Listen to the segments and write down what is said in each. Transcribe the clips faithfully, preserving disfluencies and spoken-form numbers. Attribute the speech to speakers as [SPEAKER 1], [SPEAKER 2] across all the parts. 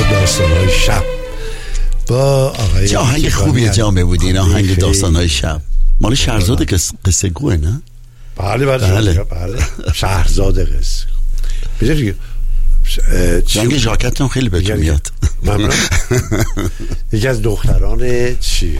[SPEAKER 1] داستان‌های شب با آقای
[SPEAKER 2] چه آهنگ خوبیه جامعه بودی این آهنگ داستان‌های شب. مال شهرزاد قصه گوه نه؟
[SPEAKER 1] بله بله بله, بله. شهرزاد قصه بذاری
[SPEAKER 2] رنگ ژاکتتون خیلی بهتون میاد.
[SPEAKER 1] ممنون. یکی از دختران چی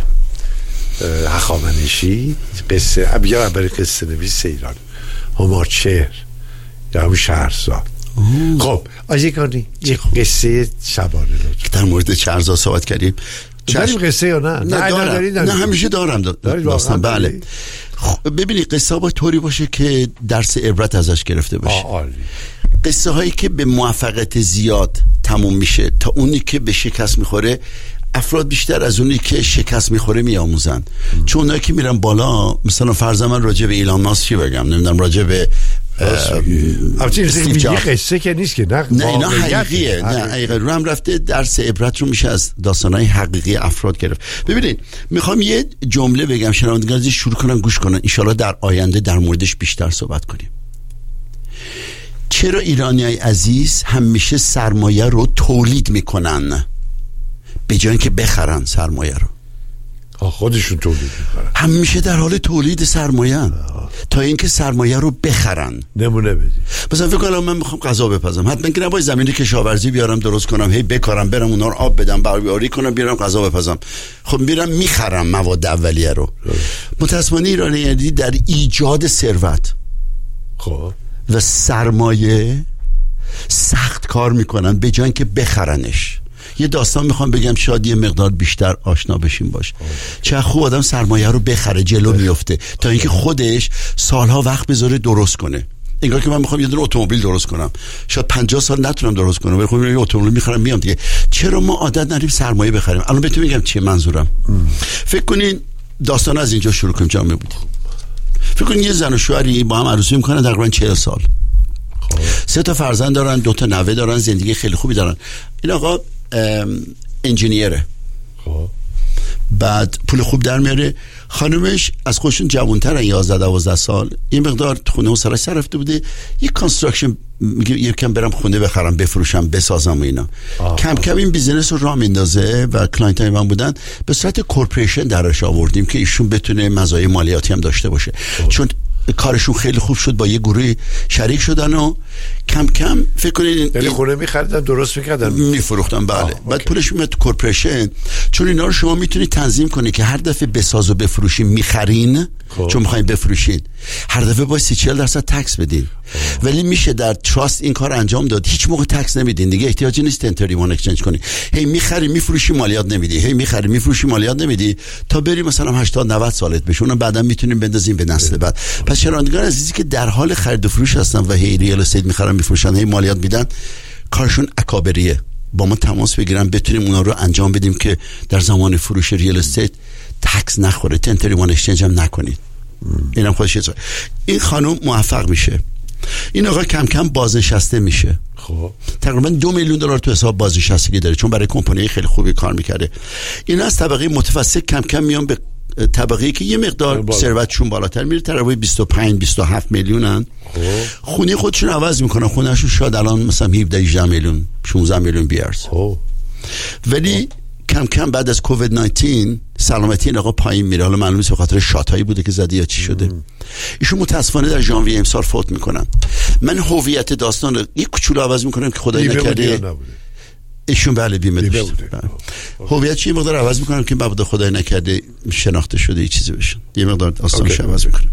[SPEAKER 1] هخامنشی قصه ابیا برای قصه نویس ایران هماچهر یا همون شهرزاد. خب آجیکانی یک قصه شبانه لطفا.
[SPEAKER 2] در مورد شهرزاد صحبت کردیم.
[SPEAKER 1] داریم قصه یا نه؟
[SPEAKER 2] نه دارم. نه همیشه دارم داستان. بله ببینید قصه با طوری باشه که درس عبرت ازش گرفته باشه. قصه هایی که به موفقیت زیاد تموم میشه تا اونی که به شکست میخوره، افراد بیشتر از اونی که شکست میخوره میآموزن. چون اونایی که میرن بالا، مثلا فرض من راجع به ایلان ماسک چی بگم، نمیدونم راجع به
[SPEAKER 1] این قصه که نیست که نه
[SPEAKER 2] نه اینا حقیقیه. نه حقیقی رو هم رفته درس عبرت رو میشه از داستانهای حقیقی افراد گرفت. ببینید میخوام یه جمله بگم شنوندگان از شروع کنن گوش کنن، ان شاءالله در آینده در موردش بیشتر صحبت کنیم. چرا ایرانیای عزیز همیشه سرمایه رو تولید میکنن به جای اینکه بخرن سرمایه رو؟
[SPEAKER 1] خودشون تولید میکنن،
[SPEAKER 2] همیشه در حال تولید سرمایه تا اینکه سرمایه رو بخرن.
[SPEAKER 1] نمونه بدید.
[SPEAKER 2] مثلا فکر کنم من میخوام غذا بپزم، حتما که نباید زمین کشاورزی بیارم درست کنم، هی بکارم برم اونا رو آب بدم برداری کنم بیارم غذا بپزم. خب میرم میخرم مواد اولیه رو. متأسفانه ایرانی در ایجاد ثروت
[SPEAKER 1] خب
[SPEAKER 2] و سرمایه سخت کار میکنن به جای اینکه بخرنش. یه داستان میخوام بگم شاید یه مقدار بیشتر آشنا بشیم باش. چه خوب آدم سرمایه رو بخره جلو میفته تا اینکه خودش سالها وقت بذاره درست کنه. انگار که من میخوام یه دونه اتومبیل درست کنم، شاید پنجاه سال نتونم درست کنم، ولی خب یه اتومبیل میخرم میام دیگه. چرا ما عادت نداریم سرمایه بخریم؟ الان بهتون میگم چیه منظورم. ام. فکر کنین داستان از اینجا شروع کنیم جامعه بود. فکر کنین یه زن و شوهری با هم عروسی میکنن تقریبا چهل سال. خب. سه تا فرزند دارن، دو تا نوه دارن، زندگی خیلی خوبی دارن. این آقا انجینیره. خب بعد پول خوب در میاره. خانومش از خودشون جوان‌ترن، یازده دوازده سال. این مقدار خونه و سرش رفته بوده یک کانستراکشن، میگه یکم برم خونه بخرم بفروشم بسازم و اینا. آه. کم کم این بیزینس رو راه میندازه و کلاینت های من بودن به صورت کورپوریشن درش آوردیم که ایشون بتونه مزایای مالیاتی هم داشته باشه. آه. چون کارشون خیلی خوب شد، با یه گروه شریک شدن و کم کم فکر کنین
[SPEAKER 1] یعنی خونه می‌خریدن درست می‌کردن
[SPEAKER 2] می‌فروختن. بله. بعد پولش میاد تو کورپوریشن، چون اینا رو شما میتونید تنظیم کنید که هر دفعه بساز و بفروشین می‌خرین خوب. چون می‌خواید بفروشین هر دفعه با سی چهل درصد تکس بدین. خوب. ولی میشه در تراست این کار انجام داد، هیچ موقع تکس نمیدین دیگه، احتیاجی نیست تنتری وان اکسچنج کنی. هی می‌خری می‌فروشی مالیات نمیدی، هی می‌خری می‌فروشی مالیات نمیدی تا بری مثلا هشتاد نود سالت بشه، اون بعدا میتونیم بندازیم به نسل بعد. پس شنوندگان عزیزی که در حال خرید و فروش هستن و هی ریال استیت می‌خرن می‌فروشن هی مالیات میدن، کارشون اکابریه. با ما تماس بگیرن بتونیم اونا رو انجام بدیم که در زمان فروش ریال استیت تکس نخوره، تنتری وان اکسچنج هم نکنید. اینم خودش. این خانم موفق میشه، این آقا کم کم بازنشسته میشه. خب تقریبا دو میلیون دلار تو حساب بازنشستگی داره چون برای کمپانی خیلی خوبی کار میکرده. این از طبقه متوسط کم کم میان به طبقه‌ای که یه مقدار ثروتشون بالاتر میره، طرفای بیست و پنج بیست و هفت میلیونن. خونه خودشون عوض میکنن، خونهشون شاید الان مثلا هفده هجده میلیون شانزده میلیون بیارز. ولی کم کم بعد از کووید نوزده سلامتی این آقا پایین میره. حالا معلومه به خاطر شاتایی بوده که زده یا چی شده. ایشون متاسفانه در ژانویه امسال فوت میکنن. من هویت داستان رو یک کوچولو عوض میکنم که خدای نکرده ایشون بله بیمه داشت. هویت چی مقدار عوض میکنم که بعد خدای نکرده شناخته شده یه چیزی بشن، یه مقدار داستانش عوض میکنم.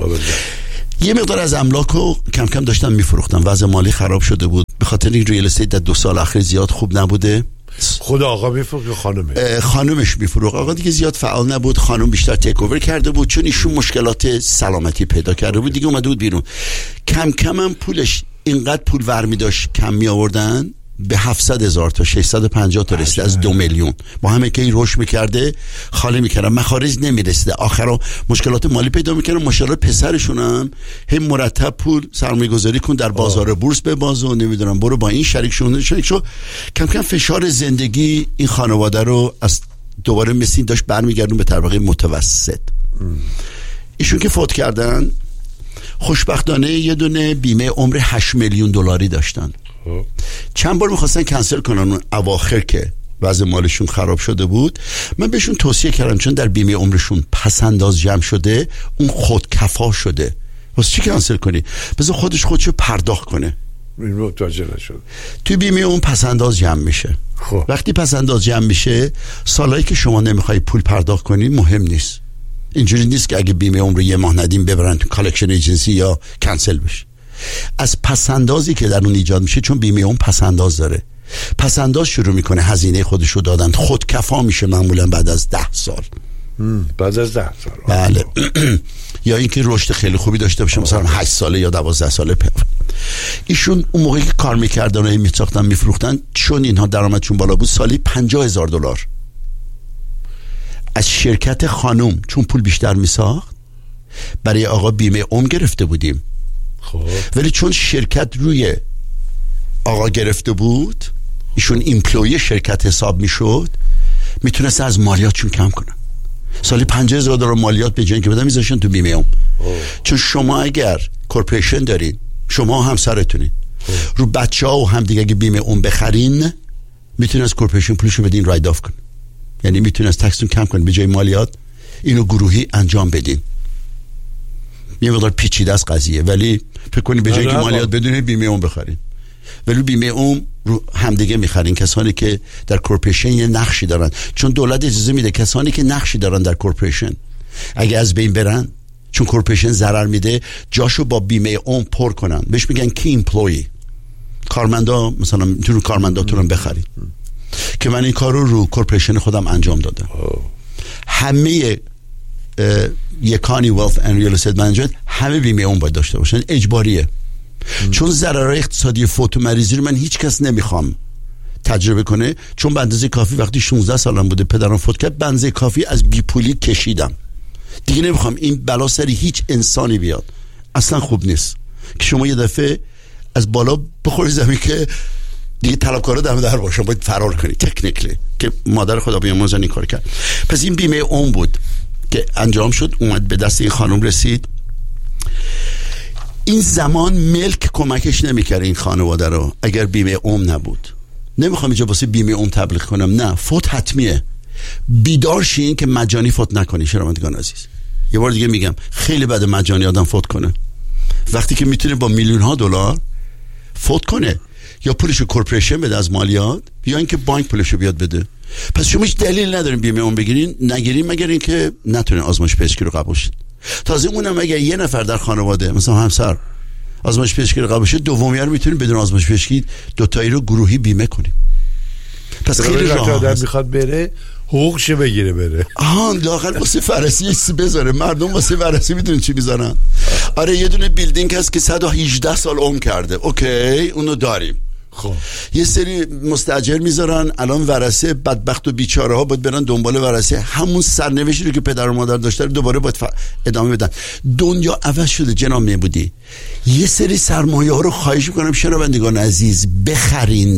[SPEAKER 2] یه مقدار از املاکو کم کم داشتن میفروختن، وضع مالی خراب شده بود به خاطر این ریال استیت در دو سال اخیر زیاد خوب نبوده.
[SPEAKER 1] خود آقا میفروخت یا خانمش؟
[SPEAKER 2] خانمش میفروخت. آقا دیگه زیاد فعال نبود، خانم بیشتر تیک اوور کرده بود چون ایشون مشکلات سلامتی پیدا کرده بود دیگه، اومده بود بیرون. کم کم هم پولش اینقدر پول ورمی داشت کم می آوردن به هفتصد هزار تا ششصد و پنجاه تا رسید از دو میلیون. با همه که این رشد میکرده خالی میکردن، مخارج نمیرسیده، آخرا مشکلات مالی پیدا میکردن. ماشاءالله پسرشون هم هی مرتب پول سرمایه گذاری کن در بازار آه. بورس به باز و نمیدونم برو با این شریک شون شریک شو. کم کم فشار زندگی این خانواده رو از دوباره مثل داشت برمیگردون به طبقه متوسط. ام. ایشون که فوت کردن خوشبختانه یه دونه بیمه عمر هشت میلیون دلاری داشتن. چند بار میخواستن کنسل کنن اون اواخر که وضع مالشون خراب شده بود. من بهشون توصیه کردم چون در بیمه عمرشون پسنداز جمع شده، اون خودکفا شده، واسه چی کنسل کنی؟ بذار خودش خودشو پرداخت کنه.
[SPEAKER 1] این متوجه نشد.
[SPEAKER 2] توی بیمه اون پسنداز جمع میشه.
[SPEAKER 1] خب
[SPEAKER 2] وقتی پسنداز جمع میشه، سالایی که شما نمیخوای پول پرداخت کنی مهم نیست. اینجوری نیست که اگه بیمه عمر یه ماه ندیم ببرن تو کالکشن ایجنسی یا کنسل بشه. از پسندازی که در اون ایجاد میشه، چون بیمه اون پسنداز داره، پسنداز شروع میکنه هزینه خودش رو دادن، خودکفا میشه معمولا بعد از ده سال.
[SPEAKER 1] بعد از ده سال
[SPEAKER 2] بله. یا اینکه رشد خیلی خوبی داشته باشه، مثلا هشت ساله یا دوازده ساله. ایشون اون موقعی که کار میکردن و میساختن میفروختن، چون اینها درآمدشون بالا بود، سالی پنجاه هزار دلار از شرکت خانم، چون پول بیشتر میساخت، برای آقا بیمه عمر گرفته بودیم.
[SPEAKER 1] خب
[SPEAKER 2] ولی چون شرکت روی آقا گرفته بود، ایشون ایمپلوی شرکت حساب میشد، میتونست از مالیاتشون کم کنن. سالی پنجاه هزار دلار مالیات به جای که بدن میذاشتن تو بیمه عمر. چون شما اگر کورپوریشن دارین، شما همسرتونین، رو بچه ها و هم دیگه اگه بیمه عمر بخرین، میتونین از کورپوریشن پولشو بدین راید آف کن. یعنی میتونین از تکستون کم کنین، به جای مالیات اینو گروهی انجام بدین. یه مقدار پیچیده است قضیه، ولی فکر کنید به جای که مالیات بدون بیمه عمر بخرین، ولی بیمه عمر رو همدیگه میخرین. کسانی که در کورپوریشن یه نقشی دارن، چون دولت اجازه میده کسانی که نقشی دارن در کورپوریشن اگه از بین برن، چون کورپوریشن ضرر میده، جاشو با بیمه عمر پر کنن. بهش میگن کی ایمپلوی. کارمندا مثلا میتونن کارمنداتون رو بخرین، که من این کارو رو کورپوریشن خودم انجام دادم. همه یکانی ویلث اند ریال استیت منیجمنت همه بیمه عمر باید داشته باشن، اجباریه. ام. چون ضررهای اقتصادی فوت و مریضی رو من هیچ کس نمیخوام تجربه کنه، چون به اندازه کافی وقتی شانزده سالم بوده پدرم فوت کرد، به اندازه کافی از بیپولی کشیدم. دیگه نمیخوام این بلا سری هیچ انسانی بیاد. اصلا خوب نیست که شما یه دفعه از بالا بخوری زمین که دیگه طلبکارا دم در باشن، باید فرار کنی تکنیکلی، که مادر خدا بیامرزه این کار کرد. پس این بیمه عمر بود که انجام شد، اومد به دست این خانم رسید. این زمان ملک کمکش نمیکرد این خانواده رو اگر بیمه عمر نبود. نمیخوام اینجا واسه بیمه عمر تبلیغ کنم، نه، فوت حتمیه. بیدار شین که مجانی فوت نکنی. شنوندگان عزیز، یه بار دیگه میگم، خیلی بده مجانی آدم فوت کنه، وقتی که میتونه با میلیون ها دلار فوت کنه، یا پولشو کورپوریشن بده از مالیات، یا اینکه بانک پولشو بیاد بده. پس شما هیچ دلیل ندارین بیمه عمر بگیرین، نگیرین مگر اینکه نتونین آزمایش پزشکی رو قبول شید. تازه اونم اگه یه نفر در خانواده مثلا همسر آزمایش پزشکی رو قبول شد، دومی رو میتونین بدون آزمایش پزشکی دوتایی رو گروهی بیمه کنیم. پس خیلی راحت است.
[SPEAKER 1] میخواد بره حقوقش بگیره بره.
[SPEAKER 2] آها، داخل واسه فرسی چیزی بذاره. مردم واسه فرسی میدونن چی میذارن؟ آره، یه دونه بیلدینگ هست که صد و هجده سال عمر کرده، اوکی، اونو داریم. خب یه سری مستاجر میذارن، الان ورثه بدبخت و بیچاره ها باید برن دنبال ورثه، همون سرنوشتی رو که پدر و مادر داشتن دوباره باید ف... ادامه بدن. دنیا عوض شده جناب میبودی. یه سری سرمایه ها رو خواهش میکنم شنوندگان عزیز بخرین،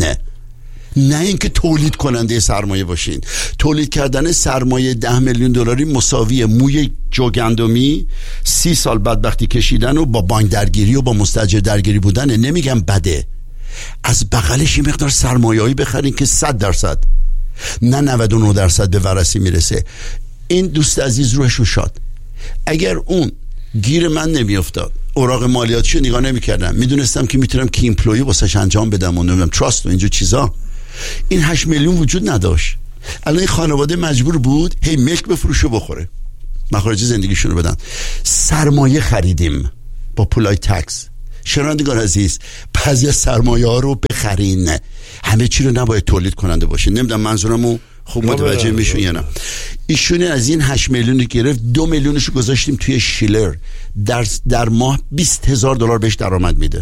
[SPEAKER 2] نه اینکه تولید کننده سرمایه باشین. تولید کردن سرمایه ده میلیون دلاری مساوی موی جوگندمی سی سال بدبختی کشیدن و با بانک درگیری و با مستاجر درگیری بودن. نمیگم بده، از بغلش این مقدار سرمایه‌ای بخرین که صد درصد نه نود و نه درصد به ورثه میرسه. این دوست عزیز روحش رو شاد. اگر اون گیر من نمیافتاد، اوراق مالیاتیشو نگاه نمیکردم، میدونستم که میتونم کی ایمپلوی واسش انجام بدم و نمیدونم تراست و اینجور چیزا، این هشت میلیون وجود نداشت. الان این خانواده مجبور بود هی ملک بفروشه بخوره، مخارج زندگیشون رو بدن. سرمایه خریدیم با پولای تکس. شنوندگان عزیز، بعضی از سرمایه ها رو بخرین، همه چی رو نباید تولید کننده باشین. نمیدونم منظورمو خوب متوجه میشون یا نه. ایشون از این هشت میلیون گرفت، دو میلیونش گذاشتیم توی شیلر، در در ماه بیست هزار دلار بهش درآمد میده.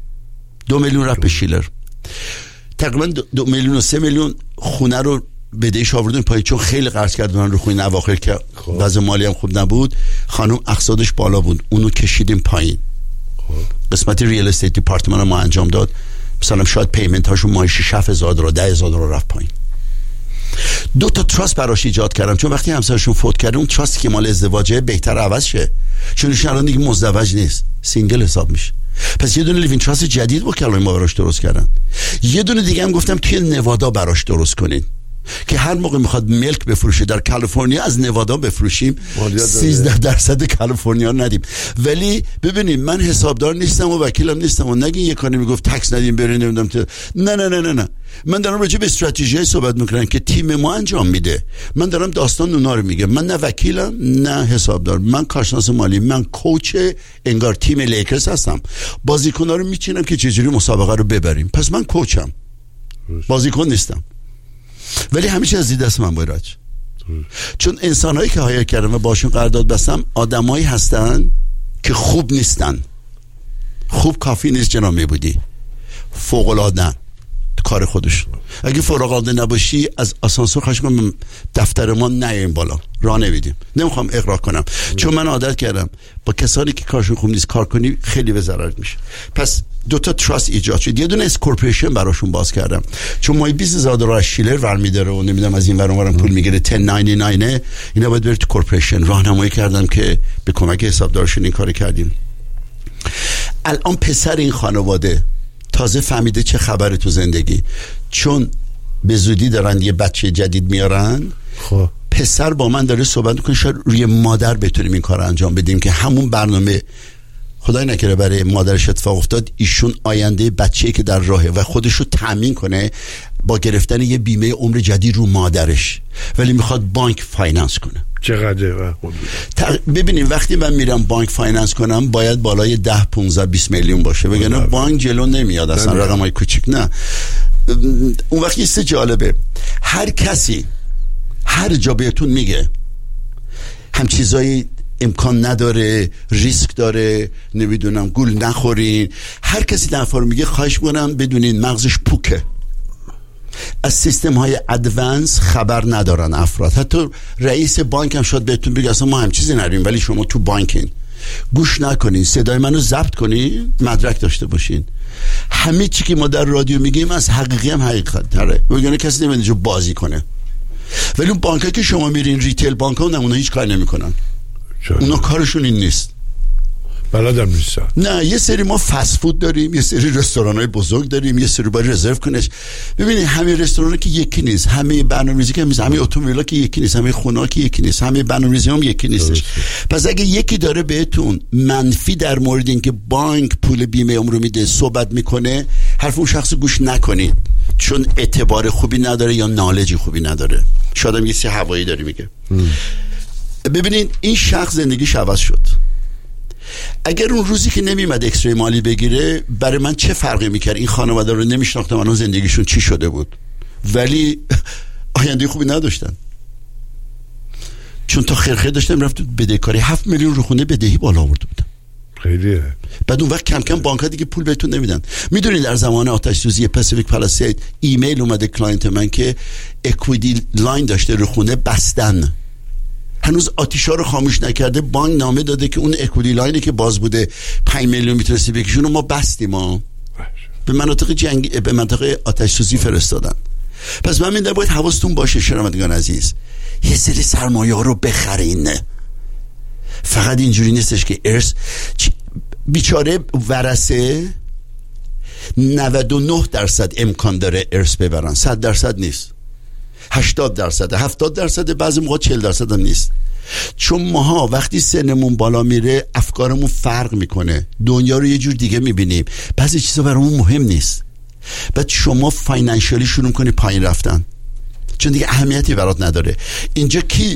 [SPEAKER 2] دو میلیون رفت به شیلر. تقریبا دو, دو میلیون و سه میلیون خونه رو بدهش آوردن پای، چون خیلی قرض کردن رو خونه اواخر که وضع مالی هم خوب نبود. خانم اقساطش بالا بود، اونو کشیدیم پایین. قسمت ریال استیت دیپارتمان ما انجام داد، مثلا شاید پیمنت هاشو ماهی شش هزار دلار ده هزار دلار رفت پایین. دو تا تراست براش ایجاد کردم، چون وقتی همسرشون فوت کرده اون تراستی که مال ازدواجه بهتر عوض شه، چون ایشون الان دیگه مزدوج نیست، سینگل حساب میشه. پس یه دونه لیوین تراست جدید با کلمه ما براش درست کردن. یه دونه دیگه هم گفتم توی نوادا براش درست کنین که هر موقع میخواد ملک بفروشه در کالیفرنیا از نوادا بفروشیم، سیزده درصد کالیفرنیا ندیم. ولی ببینیم من حسابدار نیستم و وکیلم نیستم و نگین یه کاری میگفت تکس ندیم برین نمیدونم. نه نه نه نه نه من دارم راجع به استراتژی صحبت میکنم که تیم ما انجام میده. من دارم داستان اونا رو میگم. من نه وکیلم نه حسابدار، من کارشناس مالی، من کوچ انگار تیم لیکرز هستم. بازیکن‌ها رو میچینم که چجوری مسابقه رو ببریم. پس من کوچم، بازیکن نیستم. ولی همیشه از دید دست من باید، چون انسان‌هایی که هایر کردم و باشون قرارداد بستم آدمایی هستن که خوب نیستن. خوب کافی نیست جناب میبودی، فوق‌العاده‌ن کار خودش. اگه فوق‌العاده نباشی از آسانسور خواهش کنم دفتر ما نیایم بالا، راه نمیدیم. نمیخوام اغراق کنم چون من عادت کردم با کسانی که کارشون خوب نیست کار کنی خیلی به ضرر میشه. پس دو تا تراست ایجاد شد. یه دونه اس کورپوریشن براشون باز کردم چون ما بیست هزار دلار شیلر ورمی داره و نمیدونم از این ور اونورم پول میگیره ده نود و نه اینا باید بره تو کورپوریشن. راهنمایی کردم که به کمک حسابدارشون این کارو کردیم. الان پسر این خانواده تازه فهمیده چه خبره تو زندگی، چون به زودی دارن یه بچه جدید میارن. خب پسر با من داره صحبت میکنه شاید روی مادر بتونیم این کار انجام بدیم که همون برنامه خدای نکره برای مادرش اتفاق افتاد. ایشون آینده بچه‌ای که در راهه و خودشو تامین کنه با گرفتن یه بیمه عمر جدید رو مادرش، ولی میخواد بانک فایننس کنه.
[SPEAKER 1] چقدر
[SPEAKER 2] تق... ببینیم وقتی من میرم بانک فایننس کنم باید بالای ده پانزده بیست میلیون باشه، وگرنه بانک جلو نمیاد اصلا، رقمای کوچیک نه. اون وقتی است جالبه، هر کسی هر جا بهتون میگه هم چیزایی امکان نداره، ریسک داره، نمیدونم گول نخورین، هر کسی در فارم میگه خواهش میکنم بدونین مغزش پوکه. از سیستم های ادوانس خبر ندارن افراد. حتی رئیس بانک هم شاید بهتون بگه اصلا ما هم چیزی نداریم ولی شما تو بانکین. گوش نکنین، صدای منو ضبط کنین، مدرک داشته باشین. همه چی که ما در رادیو میگیم از حقیقی هم حقیقت تره، وگرنه کسی نمیاد جو بازی کنه. ولی اون بانکایی که شما میرین ریتیل بانک ها اونا هیچ کار نمیکنن. اونا کارشون این نیست.
[SPEAKER 1] بلدم نیستن.
[SPEAKER 2] نه یه سری ما فست فود داریم، یه سری رستوران‌های بزرگ داریم، یه سری باید رزرو کنش. ببینید همه رستوران که یکی نیست، همه برنامه‌ریزی که نیست، همه اتومبیلا که یکی نیست، همه خونه‌ها که یکی نیست، همه برنامه‌ریزی هم یکی نیستش. پس اگه یکی داره بهتون منفی در مورد اینکه بانک پول بیمه عمر رو میده صحبت میکنه، حرف اون شخص گوش نکنید، چون اعتبار خوبی نداره یا نالجی خوبی نداره. شاید هم یه سی هوایی داره میگه. ببینید این شخص زندگیش عوض شد. اگر اون روزی که نمیمد اکسری مالی بگیره برای من چه فرقی میکرد؟ این خانواده رو نمیشناختم الان زندگیشون چی شده بود، ولی آینده خوبی نداشتن چون تا خیرخیر داشتم رفت بدهکاری هفت میلیون رو خونه بدهی بالا آورده بودم.
[SPEAKER 1] خیلیه.
[SPEAKER 2] بعد اون وقت کم کم بانک‌ها دیگه پول بهتون نمیدن. میدونید در زمان آتش سوزی پاسیفیک پالاسید ایمیل اومده کلاینت من که اکویتی لاین داشته رو خونه بستن، هنوز آتیشا رو خاموش نکرده، بانک نامه داده که اون اکویتی لاینی که باز بوده پنج میلیون میتونستی بکشون رو ما بستیم، ما به مناطق جنگ به منطقه آتش سوزی فرستادن. پس من میگم باید حواستون باشه شنوندگان عزیز، یه سری سرمایه ها رو بخرین. فقط اینجوری نیستش که ارث بیچاره ورثه نود و نه درصد امکان داره ارث ببرن، صد درصد نیست، هشتاد درصد، هفتاد درصد، بعضی موقع چهل درصد هم نیست. چون ماها وقتی سنمون بالا میره افکارمون فرق میکنه، دنیا رو یه جور دیگه میبینیم، بعضی چیزا برامون مهم نیست. بعد شما فاینانشیالی شروع کنی پایین رفتن چون دیگه اهمیتی برات نداره. اینجا کی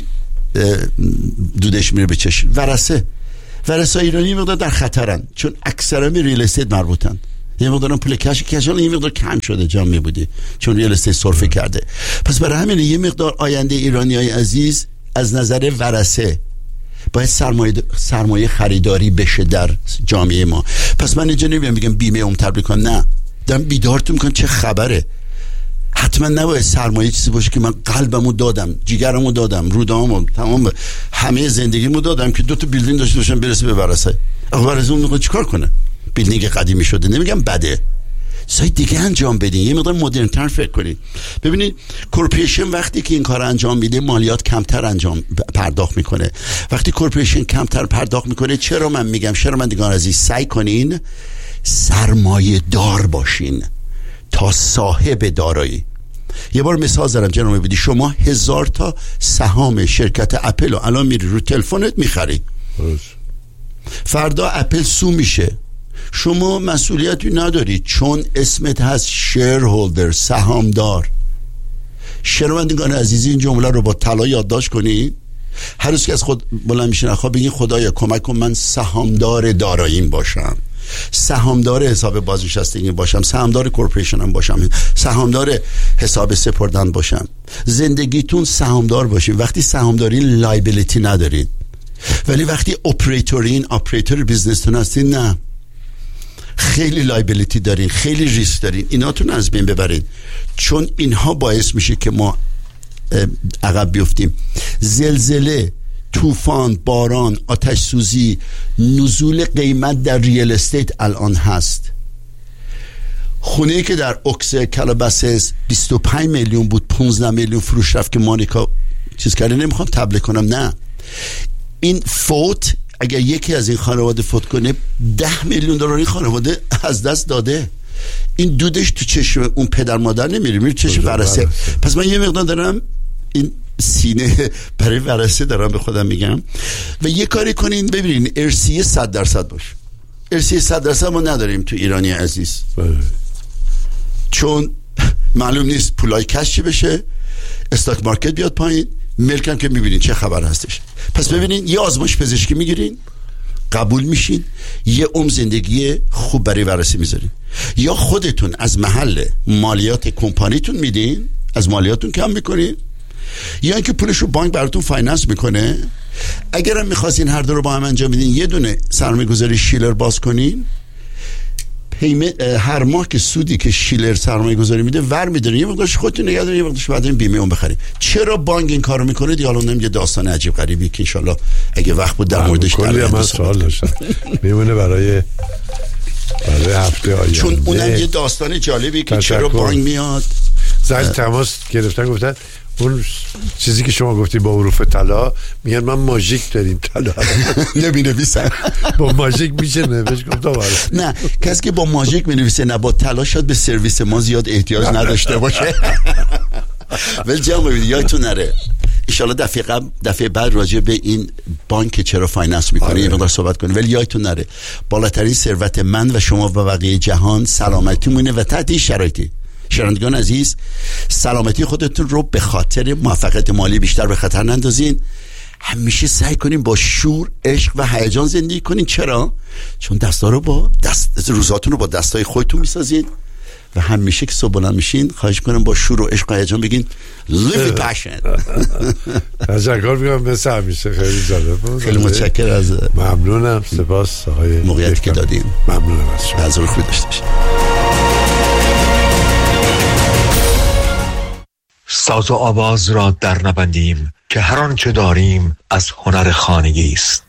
[SPEAKER 2] دودش میره به چشم؟ ورثه. ورثه ایرانی مقدار در خطرن چون اکثرا به ریل استیت مربوطن. یه مقدار پول کش کشان یه مقدار کم شده جام میبودی چون ریل استیت سرفه کرده. پس برای همین یه مقدار آینده ایرانیای عزیز از نظر ورثه باید سرمایه سرمایه خریداری بشه در جامعه ما. پس من اینجا نمیام میگم بیمه عمر تبلیغ کن، نه، دارم بیدارتون میکنم چه خبره. حتما نباید سرمایه چیزی باشه که من قلبمو دادم، جیگرمو دادم، رودامو، تمام همه زندگیمو دادم که دو تا بیلدینگ داشته باشم برسه به ورثه. آقا ورثه اون میخواد چیکار کنه؟ بیلدینگ قدیمی شده، نمیگم بده، سای دیگه انجام بدین، یه مقدار مدرن تر فکر کنید. ببینید کورپوریشن وقتی که این کار انجام میده مالیات کمتر انجام پرداخت میکنه. وقتی کورپوریشن کمتر پرداخت میکنه، چرا من میگم چرا من دیگه عزیز سعی کنین سرمایه دار باشین تا صاحب دارایی. یه بار مثال زدم جناب بدی، شما هزار تا سهام شرکت اپل رو الان میری رو تلفنت میخری، فردا اپل سو میشه، شما مسئولیتی نداری چون اسمت هست شیرهولدر، سهامدار. شنوندگان عزیزی این جمله رو با طلا یادداشت کنید. هر روز که از خود بلند میشین خواب بگین خدایا کمک کن من سهامدار داراییم باشم، سهامدار حساب بازنشستگی باشم، سهامدار کورپوریشنم باشم، سهامدار حساب سپردن باشم. زندگیتون سهامدار باشین. وقتی سهامدارین لایبیلیتی ندارین، ولی وقتی اپراتورین، اپراتور بیزنستون هستین، نه، خیلی لایبیلیتی دارین، خیلی ریسک دارین. ایناتون از بین ببرین چون اینها باعث میشه که ما عقب بیفتیم. زلزله، طوفان، باران، آتش سوزی، نزول قیمت در ریال استیت الان هست. خونه که در اوکس کالاباسس بیست و پنج میلیون بود پانزده میلیون فروش رفت که مانیکا چیز کرده. نمیخوام تبلیغ کنم، نه، این فوت اگر یکی از این خانواده فوت کنه ده میلیون دلار این خانواده از دست داده. این دودش تو چشم اون پدر مادر نمیره، میره چشم ورثه. پس من یه مقدار دارم این سینه برای ورثه دارم به خودم میگم و یه کاری کنین ببینین ارثیه صد درصد باشه. ارثیه صد درصد ما نداریم تو ایرانی عزیز، چون معلوم نیست پولای کش چی بشه، استاک مارکت بیاد پایین، ملکم که میبینین چه خبر هستش. پس ببینین یه آزمایش پزشکی میگیرین، قبول میشین، یه عمر زندگی خوب برای ورثه میذارین، یا خودتون از محل مالیات کمپانیتون میدین، از مالیاتون کم میکنین، یا اینکه پولش رو بانک براتون فایننس میکنه. اگرم میخواستین هر دو رو با هم انجام بدین، یه دونه سرمایه گذاری شیلر باز کنین، هر ماه که سودی که شیلر سرمایه گذاری میده ور میدارین، یه مقدارش خودتون نگه دارین، یه مقدارش بعدین بیمه اون بخرین. چرا بانک این کارو میکنه دیگه الان یه داستان عجیب غریبی که ان شاء الله اگه وقت بود در موردش در
[SPEAKER 1] من سوال داشتم میمونه برای برای هفته آینده،
[SPEAKER 2] چون اونم یه داستان جالبی که چرا بانک میاد.
[SPEAKER 1] زنگ تماس گرفتن گفتن اون چیزی که شما گفتی با حروف طلا، میگن من ماژیک داریم طلا
[SPEAKER 2] نمی‌نویسن
[SPEAKER 1] با ماژیک میشه نوشت. گفتم
[SPEAKER 2] نه، کسی که با ماژیک می‌نویسه نه با طلا شاید به سرویس ما زیاد احتیاج نداشته باشه. ولی جمع ببینید یادتون نره ان شاء الله دفعه قبل دفعه بعد راجع به این بانک چرا فایننس میکنه یه مقدار صحبت کنیم. ولی یادتون نره بالاترین ثروت من و شما و بقیه جهان سلامتی مونه و تحت این شرایطی. شنوندگان عزیز، سلامتی خودتون رو به خاطر موفقیت مالی بیشتر به خطر نندازین. همیشه سعی کنین با شور، عشق و هیجان زندگی کنین. چرا؟ چون دستا رو با دست روزاتون رو با دستای خودتون میسازین و همیشه که صبح بلند میشین خواهش کنم با شور و عشق و هیجان بگین live with passion.
[SPEAKER 1] تشکر میکنم مثل همیشه، خیلی جالب بود.
[SPEAKER 2] خیلی متشکر از
[SPEAKER 1] ممنونم، سپاس آقای
[SPEAKER 2] موقعیتی که دادیم.
[SPEAKER 1] ممنونم از شما.
[SPEAKER 2] از خوبی داشته باشید.
[SPEAKER 3] ساز و آواز را در نبندیم که هر آنچه داریم از هنر خانگی است.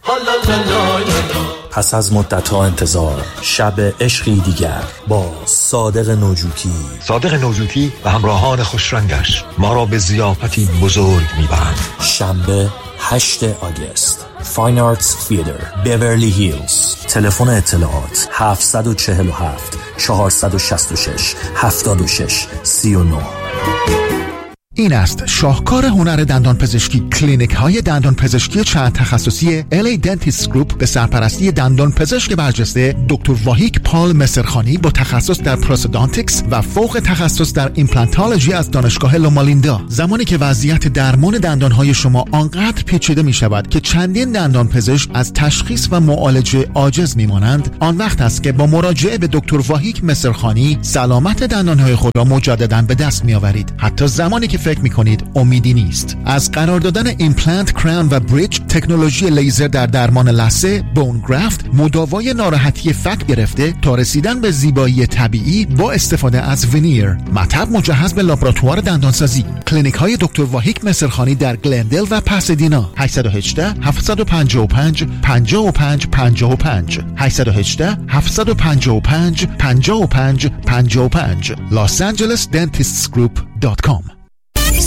[SPEAKER 4] پس از مدت‌ها انتظار، شب عشقی دیگر با صادق نوجوکی
[SPEAKER 3] صادق نوجوکی و همراهان خوشرنگش ما را به ضیافتی بزرگ می‌برند.
[SPEAKER 4] شنبه هشتم آگوست، فاین آرتس تئاتر، بیورلی هیلز. تلفن اطلاعات هفت چهار هفت چهار شش شش هفت شش سه نه.
[SPEAKER 5] این است شاهکار هنر دندان پزشکی. کلینیک های دندان پزشکی چند تخصصی ال ای Dentist Group به سرپرستی دندان پزشک برجسته دکتر واهیک پال مصرخانی با تخصص در پروستودانتیکس و فوق تخصص در ایمپلانتولوژی از دانشگاه لومالیندا. زمانی که وضعیت درمان دندان های شما آنقدر پیچیده می شود که چندین دندان پزشک از تشخیص و معالجه عاجز می مانند، آن وقت است که با مراجعه به دکتر واهیک مصرخانی سلامت دندان های خود را مجددا به دست می آورید، حتی زمانی که فکر میکنید امیدی نیست. از قرار دادن ایمپلنت، کراون و بریج، تکنولوژی لیزر در درمان لثه، بون گرافت، مداوای ناراحتی فک گرفته تا رسیدن به زیبایی طبیعی با استفاده از وینیر، مطب مجهز به لابراتوار دندانسازی. کلینیک های دکتر واهیک مصرخانی در گلندل و پاسادینا. هشت یک هشت هفت پنج پنج پنج پنج پنج پنج هشت یک هشت هفت پنج پنج پنج پنج پنج پنج los angeles dentists group dot com.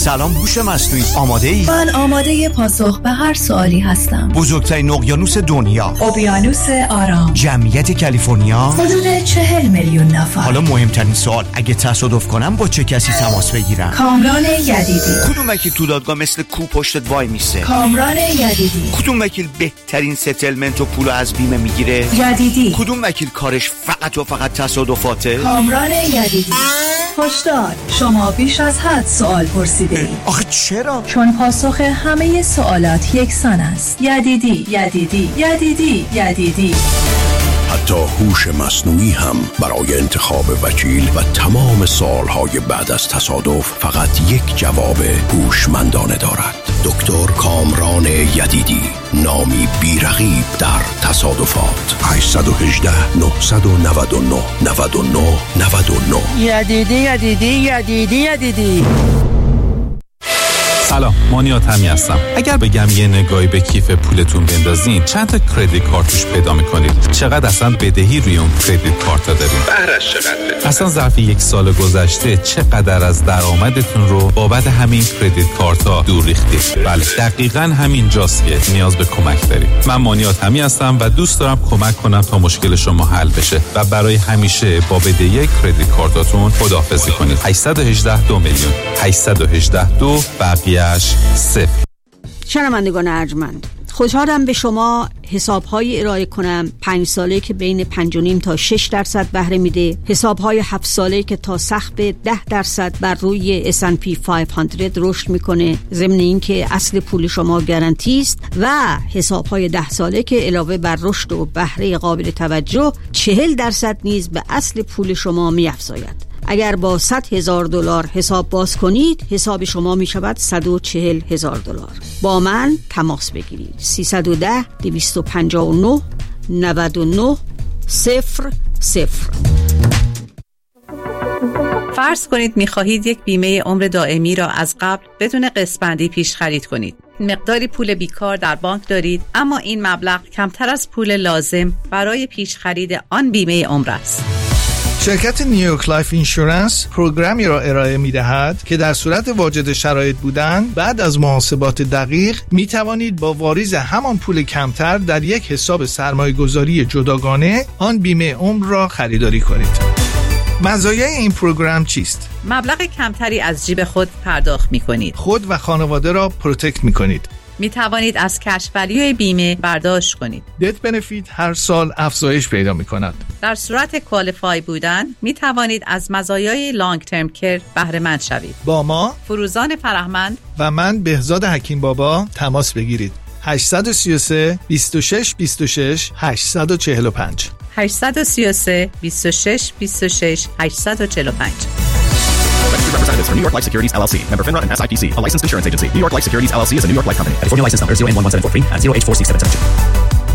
[SPEAKER 6] سلام هوش مصنوعی، آماده ای؟
[SPEAKER 7] من آماده پاسخ به هر سوالی هستم.
[SPEAKER 6] بزرگترین اقیانوس دنیا،
[SPEAKER 7] اقیانوس آرام،
[SPEAKER 6] جمعیت کالیفرنیا
[SPEAKER 7] حدود چهل میلیون نفر.
[SPEAKER 6] حالا مهمترین سوال، اگه تصادف کنم با چه کسی تماس بگیرم؟
[SPEAKER 7] کامران یدیدی.
[SPEAKER 6] کدوم وکیل تو دادگاه مثل کو پشتت وای میسه؟
[SPEAKER 7] کامران یدیدی.
[SPEAKER 6] کدوم وکیل بهترین ستلمنت و پولو از بیمه میگیره؟
[SPEAKER 7] یدیدی.
[SPEAKER 6] کدوم وکیل کارش فقط و فقط تصادفاته؟
[SPEAKER 7] کامران یدیدی. هشدار، شما بیش از حد سوال پرسیده اید.
[SPEAKER 6] آخه چرا؟
[SPEAKER 7] چون پاسخ همه سوالات یکسان است. یدیدی، یدیدی، یدیدی، یدیدی.
[SPEAKER 8] حتی هوش مصنوعی هم برای انتخاب وکیل و تمام سوالهای بعد از تصادف فقط یک جواب هوشمندانه دارد. دکتر کامران یدیدی، نامی بی‌رقیب در تصادفات. هشت یک هشت نه نه نه نه نه نه نه.
[SPEAKER 9] یدیدی یدیدی یدیدی یدیدی.
[SPEAKER 10] سلام، مانیات همی هستم. اگر بگم یه نگاهی به کیف پولتون بندازین چند تا کردیت کارتوش پیدا میکنید؟ چقدر اصلا بدهی روی اون کردیت کارت ها دارین؟
[SPEAKER 11] بهرش چقدر؟
[SPEAKER 10] اصلا ظرف یک سال گذشته چقدر از درآمدتون رو بابت همین کردیت کارت ها دور ریختید؟ بله، دقیقاً همین جاست که نیاز به کمک دارید. من مانیات همی هستم و دوست دارم کمک کنم تا مشکل شما حل بشه و برای همیشه با بدهی کردیت کارتاتون خداحافظی کنید. هشت یک هشت دو میلیون هشت یک هشت دو بقیه صفر.
[SPEAKER 12] شنوندگان ارجمند، خوشحالم به شما حساب‌های ارائه کنم پنج ساله که بین پنج و نیم تا شش درصد بهره میده، حساب‌های هفت ساله که تا سقف ده درصد بر روی اس اند پی پانصد رشد میکنه، ضمن اینکه اصل پول شما گارانتی است، و حساب‌های ده ساله که علاوه بر رشد و بهره قابل توجه چهل درصد نیز به اصل پول شما می‌افزاید. اگر با صد هزار دلار حساب باز کنید، حساب شما می شود صد و چهل هزار دلار. با من تماس بگیرید. سیصد و ده دویست و پنجاه و نه نود و نه صفر صفر.
[SPEAKER 13] فرض کنید می خواهید یک بیمه عمر دائمی را از قبل بدون قسط بندی پیش خرید کنید. مقداری پول بیکار در بانک دارید، اما این مبلغ کمتر از پول لازم برای پیش خرید آن بیمه عمر است.
[SPEAKER 14] شرکت نیویورک لایف اینشورنس پروگرامی را ارائه می دهد که در صورت واجد شرایط بودن بعد از محاسبات دقیق می توانید با واریز همان پول کمتر در یک حساب سرمایه گذاری جداگانه آن بیمه عمر را خریداری کنید. مزایای این پروگرام چیست؟
[SPEAKER 13] مبلغ کمتری از جیب خود پرداخت می کنید.
[SPEAKER 14] خود و خانواده را پروتکت می کنید.
[SPEAKER 13] می توانید از کش ولیوی بیمه برداشت کنید.
[SPEAKER 14] دت بنفیت هر سال افزایش پیدا می کند.
[SPEAKER 13] در صورت کوالیفای بودن می توانید از مزایای لانگ ترم کیر بهره مند شوید.
[SPEAKER 14] با ما
[SPEAKER 13] فروزان فرهمند
[SPEAKER 14] و من بهزاد حکیم بابا تماس بگیرید. هشت سه سه بیست و شش بیست و شش هشتصد و چهل و پنج
[SPEAKER 13] هشت سه سه بیست و شش بیست و شش هشتصد و چهل و پنج.
[SPEAKER 15] Registered representatives for New York Life Securities L L C. Member FINRA and S I P C. A licensed insurance agency. New York Life Securities L L C is a New York Life company. California license number zero N one one seven four three and zero H four six seven seven two.